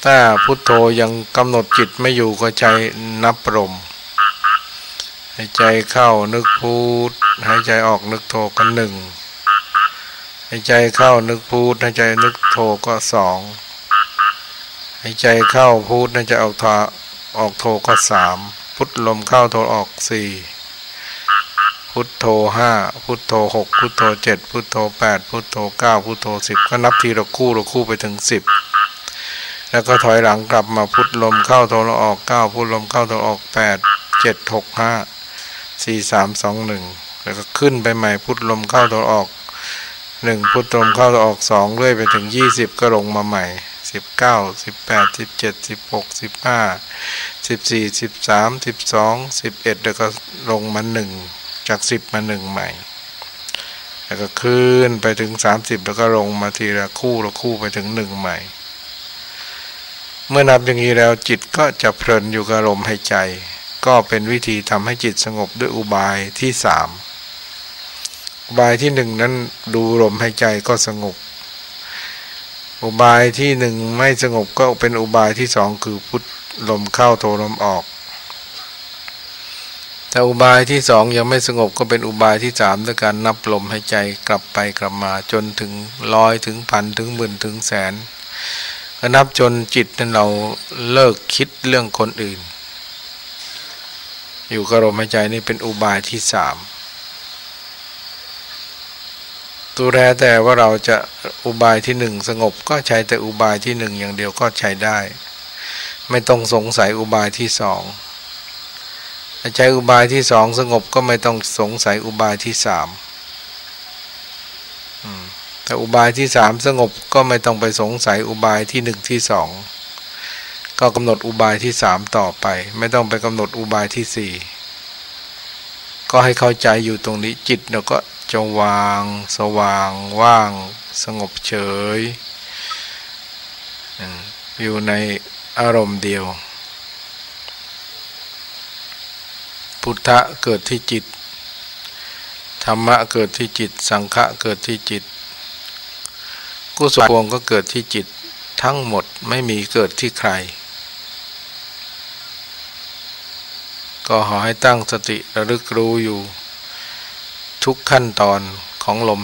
ถ้าพุทโธยังกำหนดจิตไม่อยู่ก็ใจนับลมหายใจเข้านึกพุทหายใจออกนึกโธก็หนึ่งหายใจเข้านึกพุทหายใจนึกโธก็สองหายใจเข้าพุทหายใจออกโธก็สามพุทลมเข้าโธออกสี่พุทโธห้าพุทโธหกพุทโธเจ็ดพุทโธแปดพุทโธเก้าพุทโธสิบก็นับทีละคู่ไปถึง10แล้วก็ถอยหลังกลับมาพุทลมเข้าโธออกเก้าพุทลมเข้าโธออกแปดเจ็ดหกห้าสี่สามสองหนึ่งแล้วก็ขึ้นไปใหม่พุทลมเข้าโธออกหนึ่งพุทลมเข้าโธออกสองเรื่อยไปถึง20ก็ลงมาใหม่19 18 17 16 15 14 13 12 11แล้วก็ลงมา1จาก10มา1ใหม่แล้วก็ขึ้นไปถึง30แล้วก็ลงมาทีละคู่ไปถึง1ใหม่เมื่อนับอย่างนี้แล้วจิตก็จะเพลินอยู่กับลมหายใจก็เป็นวิธีทำให้จิตสงบด้วยอุบายที่3อุบายที่1นั้นดูลมหายใจก็สงบอุบายที่1ไม่สงบก็เป็นอุบายที่2คือพุทลมเข้าโธลมออกแต่อุบายที่2ยังไม่สงบก็เป็นอุบายที่3ด้วยการนับลมหายใจกลับไปกลับมาจนถึง100ถึงพันถึงหมื่นถึงแสนก็นับจนจิตนั้นเราเลิกคิดเรื่องคนอื่นอยู่กับลมหายใจนี่เป็นอุบายที่3ตัวแท้แต่ว่าเราจะอุบายที่1สงบก็ใช้แต่อุบายที่1อย่างเดียวก็ใช้ได้ไม่ต้องสงสัยอุบายที่2ถ้าใช้อุบายที่2สงบก็ไม่ต้องสงสัยอุบายที่3แต่อุบายที่3สงบก็ไม่ต้องไปสงสัยอุบายที่1ที่2ก็กำหนดอุบายที่3ต่อไปไม่ต้องไปกำหนดอุบายที่4ก็ให้เข้าใจอยู่ตรงนี้จิตเราก็จะวางสว่างว่างสงบเฉยอยู่ในอารมณ์เดียวพุทธะเกิดที่จิตธรรมะเกิดที่จิตสังฆะเกิดที่จิตกุศลก็เกิดที่จิตทั้งหมดไม่มีเกิดที่ใครก็ขอให้ตั้งสติระลึกรู้อยู่ทุกขั้นตอนของลม